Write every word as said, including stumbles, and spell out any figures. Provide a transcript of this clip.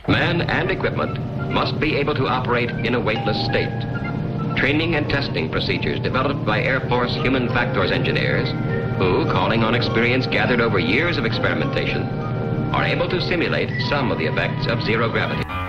Man and equipment must be able to operate in a weightless state. Training and testing procedures developed by Air Force human factors engineers who, calling on experience gathered over years of experimentation, are able to simulate some of the effects of zero gravity.